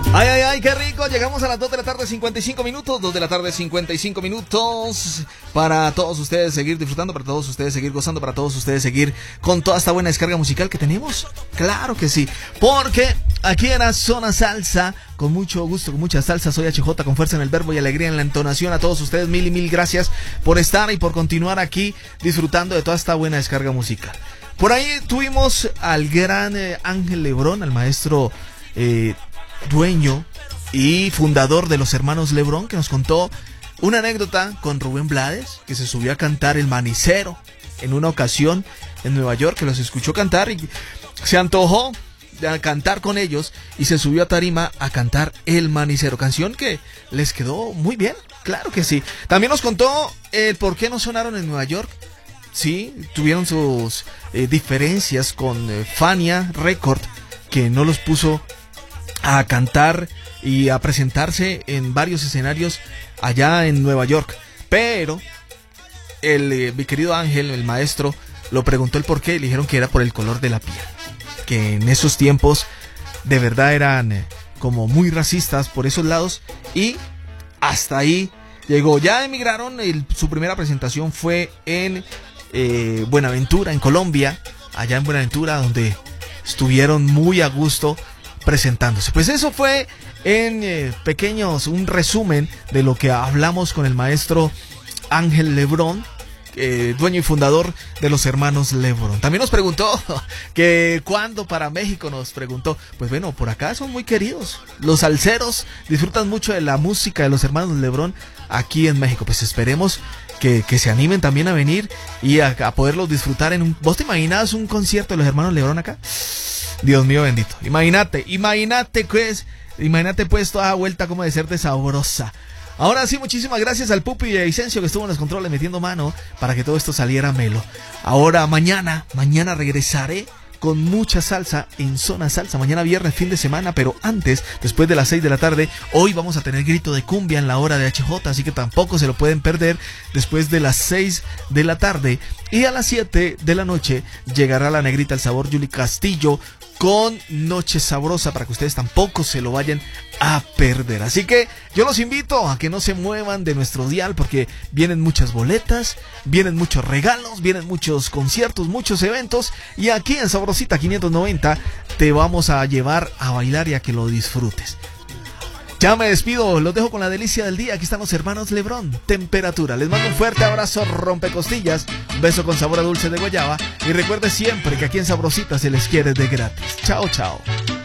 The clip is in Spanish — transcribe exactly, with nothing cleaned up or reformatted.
Ay, ay, ay, qué rico. Llegamos a las dos de la tarde, cincuenta y cinco minutos. dos de la tarde, cincuenta y cinco minutos. Para todos ustedes seguir disfrutando, para todos ustedes seguir gozando, para todos ustedes seguir con toda esta buena descarga musical que tenemos. Claro que sí. Porque aquí era Zona Salsa, con mucho gusto, con mucha salsa. Soy H J, con fuerza en el verbo y alegría en la entonación. A todos ustedes, mil y mil gracias por estar y por continuar aquí disfrutando de toda esta buena descarga musical. Por ahí tuvimos al gran eh, Ángel Lebrón, al maestro eh, dueño y fundador de los hermanos Lebrón, que nos contó una anécdota con Rubén Blades, que se subió a cantar El Manicero en una ocasión en Nueva York, que los escuchó cantar y se antojó de cantar con ellos y se subió a tarima a cantar El Manicero, canción que les quedó muy bien, claro que sí. También nos contó el por qué no sonaron en Nueva York. Sí, tuvieron sus eh, diferencias con eh, Fania Record, que no los puso a cantar y a presentarse en varios escenarios allá en Nueva York. Pero el eh, mi querido Ángel, el maestro, lo preguntó el por qué y le dijeron que era por el color de la piel, que en esos tiempos de verdad eran eh, como muy racistas por esos lados, y hasta ahí llegó. Ya emigraron, el, su primera presentación fue en eh, Buenaventura, en Colombia, allá en Buenaventura, donde estuvieron muy a gusto presentándose. Pues eso fue en eh, pequeños, un resumen de lo que hablamos con el maestro Ángel Lebrón, eh, dueño y fundador de los hermanos Lebrón. También nos preguntó que cuándo para México, nos preguntó. Pues bueno, por acá son muy queridos. Los salseros disfrutan mucho de la música de los hermanos Lebrón aquí en México. Pues esperemos que, que se animen también a venir y a, a poderlos disfrutar en un... ¿Vos te imaginabas un concierto de los hermanos Lebrón acá? Dios mío bendito. Imagínate, imagínate pues, imagínate pues toda vuelta como de ser de sabrosa. Ahora sí, muchísimas gracias al Pupi y a Vicencio, que estuvo en los controles metiendo mano para que todo esto saliera melo. Ahora mañana, mañana regresaré con mucha salsa en Zona Salsa. Mañana viernes, fin de semana, pero antes, después de las seis de la tarde, hoy vamos a tener grito de cumbia en la hora de H J, así que tampoco se lo pueden perder después de las seis de la tarde. Y a las siete de la noche llegará la negrita El Sabor Yuli Castillo con Noche Sabrosa, para que ustedes tampoco se lo vayan a perder. Así que yo los invito a que no se muevan de nuestro dial, porque vienen muchas boletas, vienen muchos regalos, vienen muchos conciertos, muchos eventos, y aquí en Sabrosita quinientos noventa te vamos a llevar a bailar y a que lo disfrutes. Ya me despido, los dejo con la delicia del día. Aquí están los hermanos Lebrón, Temperatura. Les mando un fuerte abrazo, rompecostillas, un beso con sabor a dulce de guayaba, y recuerde siempre que aquí en Sabrosita se les quiere de gratis. Chao, chao.